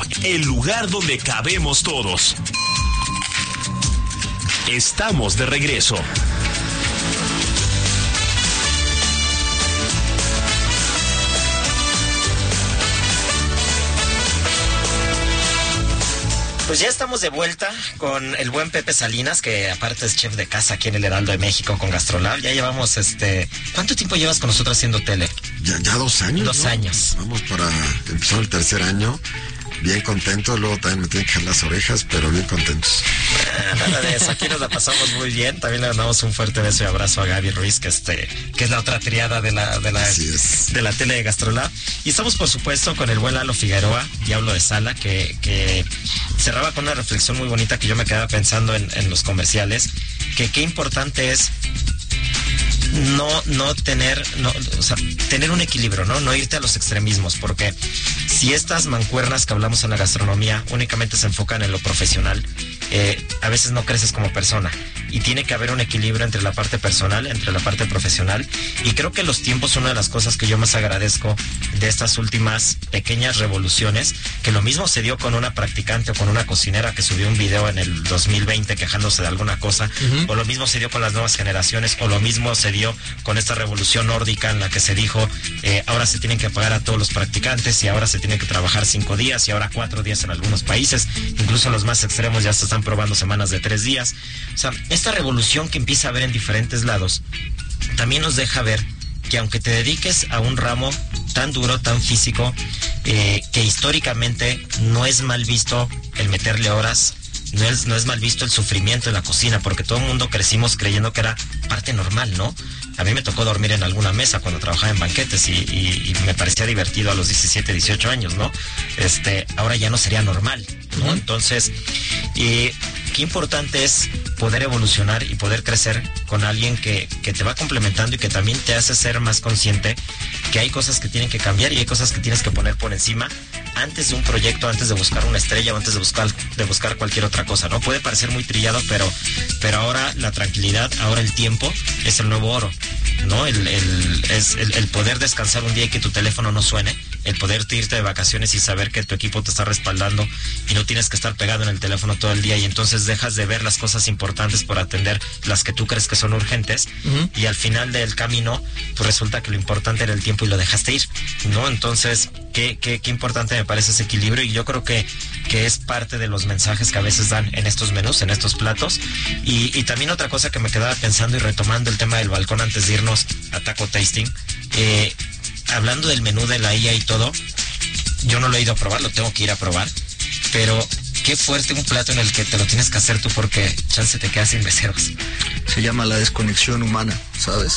el lugar donde cabemos todos. Estamos de regreso. Pues ya estamos de vuelta con el buen Pepe Salinas, que aparte es chef de casa aquí en el Heraldo de México con GastroLab. Ya llevamos ¿cuánto tiempo llevas con nosotros haciendo tele? Ya 2 años. 2 años. Vamos para empezar el 3er año. Bien contentos, luego también me tienen que jalar las orejas, pero bien contentos. Nada de eso, aquí nos la pasamos muy bien. También le damos un fuerte beso y abrazo a Gaby Ruiz, que es la otra triada de la tele de GastroLab. Y estamos, por supuesto, con el buen Lalo Figueroa, Diablo de Sala, que cerraba con una reflexión muy bonita que yo me quedaba pensando en los comerciales, que qué importante es tener un equilibrio, no irte a los extremismos, porque si estas mancuernas que hablamos en la gastronomía únicamente se enfocan en lo profesional, a veces no creces como persona, y tiene que haber un equilibrio entre la parte personal, entre la parte profesional. Y creo que los tiempos, una de las cosas que yo más agradezco de estas últimas pequeñas revoluciones, que lo mismo se dio con una practicante o con una cocinera que subió un video en el 2020 quejándose de alguna cosa, o lo mismo se dio con las nuevas generaciones, o lo mismo se dio con esta revolución nórdica en la que se dijo ahora se tienen que pagar a todos los practicantes, y ahora se tienen que trabajar 5 días, y ahora 4 días en algunos países, incluso los más extremos ya se están probando semanas de 3 días. O sea, esta revolución que empieza a haber en diferentes lados también nos deja ver que aunque te dediques a un ramo tan duro, tan físico, que históricamente no es mal visto el meterle horas, no es mal visto el sufrimiento en la cocina, porque todo el mundo crecimos creyendo que era parte normal, ¿no? A mí me tocó dormir en alguna mesa cuando trabajaba en banquetes y me parecía divertido a los 17, 18 años, ¿no? Ahora ya no sería normal, ¿no? Entonces, qué importante es poder evolucionar y poder crecer con alguien que te va complementando y que también te hace ser más consciente que hay cosas que tienen que cambiar y hay cosas que tienes que poner por encima antes de un proyecto, antes de buscar una estrella o antes de buscar cualquier otra cosa, ¿no? Puede parecer muy trillado, pero ahora la tranquilidad, ahora el tiempo es el nuevo oro, ¿no? El poder descansar un día y que tu teléfono no suene, el poder irte de vacaciones y saber que tu equipo te está respaldando y no tienes que estar pegado en el teléfono todo el día, y entonces dejas de ver las cosas importantes por atender las que tú crees que son urgentes, y al final del camino pues resulta que lo importante era el tiempo y lo dejaste ir, ¿no? Entonces qué importante me parece ese equilibrio, y yo creo que es parte de los mensajes que a veces dan en estos menús, en estos platos. Y también otra cosa que me quedaba pensando y retomando el tema del balcón antes de irnos a Taco Tasting, hablando del menú de la IA y todo, yo no lo he ido a probar, lo tengo que ir a probar, pero qué fuerte un plato en el que te lo tienes que hacer tú porque chance te quedas sin meseros. Se llama la desconexión humana, ¿sabes?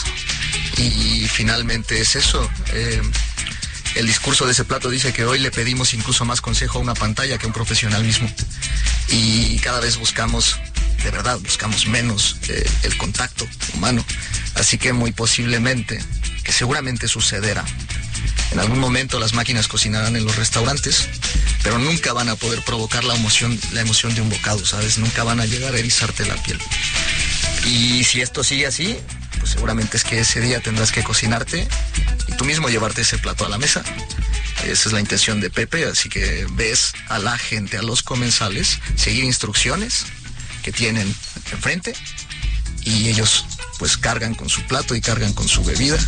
Y finalmente es eso. El discurso de ese plato dice que hoy le pedimos incluso más consejo a una pantalla que a un profesional mismo. Y cada vez buscamos menos el contacto humano. Así que muy posiblemente, que seguramente sucederá, en algún momento las máquinas cocinarán en los restaurantes, pero nunca van a poder provocar la emoción de un bocado, ¿sabes? Nunca van a llegar a erizarte la piel. Y si esto sigue así, pues seguramente es que ese día tendrás que cocinarte y tú mismo llevarte ese plato a la mesa. Esa es la intención de Pepe, así que ves a la gente, a los comensales, seguir instrucciones que tienen enfrente, y ellos pues cargan con su plato y cargan con su bebida,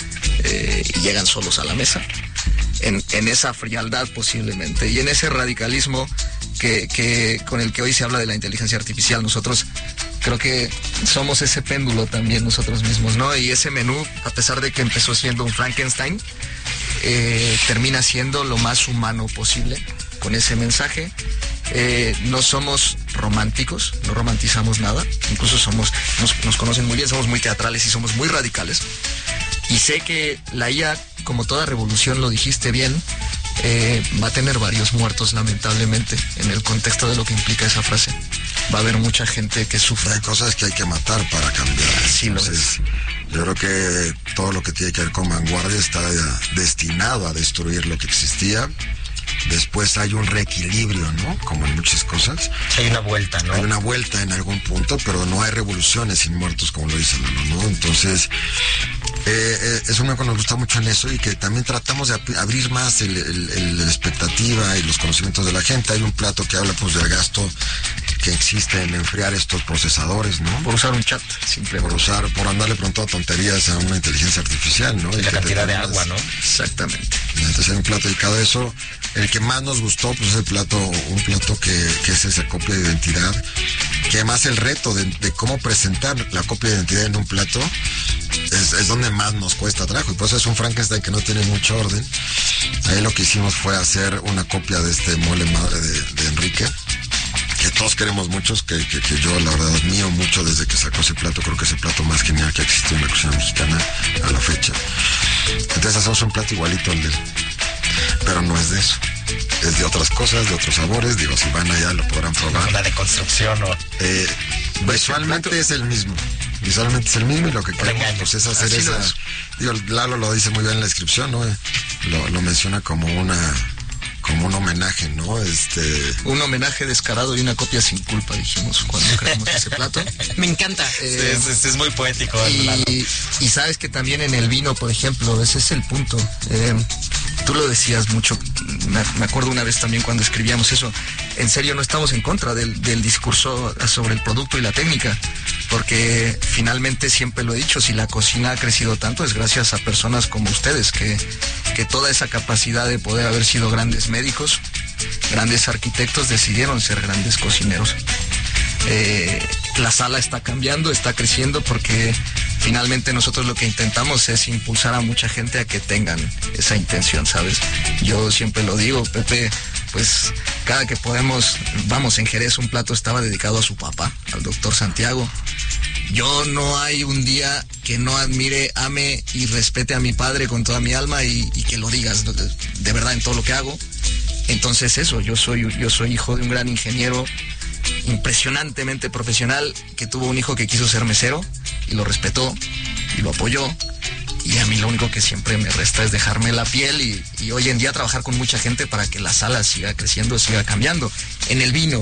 y llegan solos a la mesa, en esa frialdad posiblemente, y en ese radicalismo que con el que hoy se habla de la inteligencia artificial. Nosotros creo que somos ese péndulo también nosotros mismos, ¿no? Y ese menú, a pesar de que empezó siendo un Frankenstein, termina siendo lo más humano posible con ese mensaje. No somos románticos, no romantizamos nada, incluso nos conocen muy bien, somos muy teatrales y somos muy radicales. Y sé que la IA, como toda revolución, lo dijiste bien, va a tener varios muertos, lamentablemente, en el contexto de lo que implica esa frase. Va a haber mucha gente que sufra. Hay cosas que hay que matar para cambiar. Sí, entonces, yo creo que todo lo que tiene que ver con vanguardia está destinado a destruir lo que existía. después hay un reequilibrio, ¿no? Como en muchas cosas. Hay una vuelta, ¿no? Hay una vuelta en algún punto, pero no hay revoluciones sin muertos, como lo dice Lalo, ¿no? Entonces, es un que nos gusta mucho en eso, y que también tratamos de abrir más la expectativa y los conocimientos de la gente. Hay un plato que habla pues del gasto que existe en enfriar estos procesadores, ¿no? Por usar un chat, simplemente. Por andarle pronto a tonterías a una inteligencia artificial, ¿no? Y la cantidad de agua, ¿no? Exactamente. Entonces hay un plato dedicado a eso. El que más nos gustó, pues es un plato que es esa copia de identidad, que además el reto de cómo presentar la copia de identidad en un plato es donde más nos cuesta trabajo, y por eso es un Frankenstein que no tiene mucho orden. Ahí lo que hicimos fue hacer una copia de este mole madre de Enrique, que todos queremos muchos, que yo la verdad admiro mucho desde que sacó ese plato. Creo que es el plato más genial que ha existido en la cocina mexicana a la fecha. Entonces hacemos un plato igualito al de él, pero no es de eso, es de otras cosas, de otros sabores. Digo, si van allá lo podrán probar. Una deconstrucción o... Visualmente es el mismo. Visualmente es el mismo, y lo que queremos pues, es hacer esa... Digo, Lalo lo dice muy bien en la descripción, ¿no? Lo menciona como un homenaje, ¿no? Un homenaje descarado y una copia sin culpa, dijimos cuando creamos ese plato. Me encanta. Es muy poético. Y sabes que también en el vino, por ejemplo, ese es el punto. Tú lo decías mucho, me acuerdo una vez también cuando escribíamos eso. En serio, no estamos en contra del discurso sobre el producto y la técnica, porque finalmente, siempre lo he dicho, si la cocina ha crecido tanto es gracias a personas como ustedes, que toda esa capacidad de poder haber sido grandes médicos, grandes arquitectos, decidieron ser grandes cocineros. La sala está cambiando, está creciendo, porque finalmente nosotros lo que intentamos es impulsar a mucha gente a que tengan esa intención, ¿sabes? Yo siempre lo digo, Pepe, pues cada que podemos, vamos, en Jerez un plato estaba dedicado a su papá, al doctor Santiago. Yo no hay un día que no admire, ame y respete a mi padre con toda mi alma, y que lo digas de verdad en todo lo que hago. Entonces eso, yo soy hijo de un gran ingeniero impresionantemente profesional, que tuvo un hijo que quiso ser mesero y lo respetó y lo apoyó, y a mí lo único que siempre me resta es dejarme la piel y hoy en día trabajar con mucha gente para que la sala siga creciendo, siga cambiando. En el vino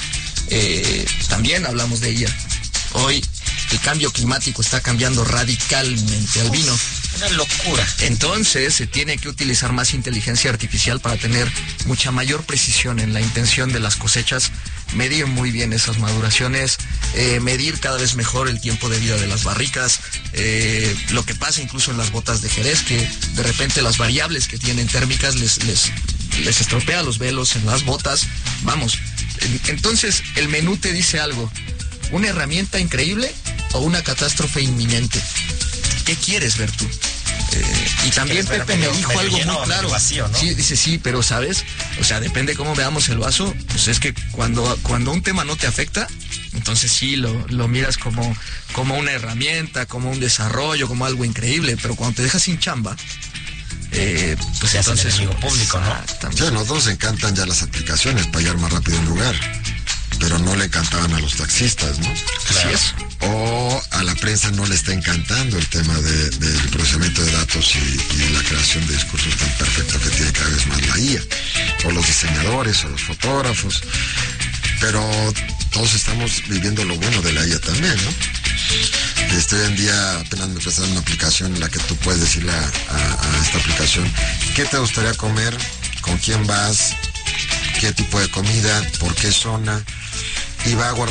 también hablamos de ella. Hoy el cambio climático está cambiando radicalmente al vino. Una locura. Entonces se tiene que utilizar más inteligencia artificial para tener mucha mayor precisión en la intención de las cosechas, medir muy bien esas maduraciones, medir cada vez mejor el tiempo de vida de las barricas, lo que pasa incluso en las botas de Jerez, que de repente las variables que tienen térmicas les estropea los velos en las botas. Vamos, entonces el menú te dice algo: una herramienta increíble o una catástrofe inminente. ¿Qué quieres ver tú? Y también Pepe me dijo algo muy claro. Vacío, ¿no? Sí, dice sí, pero ¿sabes? O sea, depende cómo veamos el vaso. Pues es que cuando un tema no te afecta, entonces sí lo miras como una herramienta, como un desarrollo, como algo increíble. Pero cuando te dejas sin chamba, pues entonces es enemigo público, ¿no? Sí, a nosotros nos encantan ya las aplicaciones para llegar más rápido a un lugar, pero no le encantaban a los taxistas, ¿no? Claro. Así es. O a la prensa no le está encantando el tema del procesamiento de datos y la creación de discursos tan perfectos que tiene cada vez más la IA, o los diseñadores, o los fotógrafos, pero todos estamos viviendo lo bueno de la IA también, ¿no? Hoy en día apenas me prestaron una aplicación en la que tú puedes decirle a esta aplicación qué te gustaría comer, con quién vas, qué tipo de comida, por qué zona, y va a guardar